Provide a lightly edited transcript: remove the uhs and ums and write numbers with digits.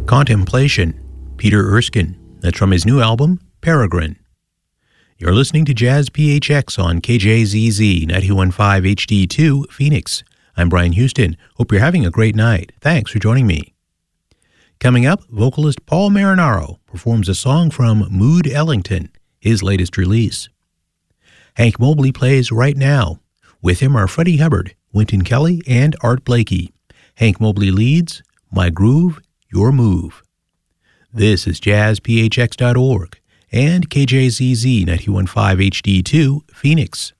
Contemplation, Peter Erskine. That's from his new album, Peregrine. You're listening to Jazz PHX on KJZZ 91.5 HD2, Phoenix. I'm Brian Houston. Hope you're having a great night. Thanks for joining me. Coming up, vocalist Paul Marinaro performs a song from Mood Ellington, his latest release. Hank Mobley plays right now. With him are Freddie Hubbard, Wynton Kelly, and Art Blakey. Hank Mobley leads, My Groove, Your Move. This is jazzphx.org and KJZZ 91.5 HD2, Phoenix.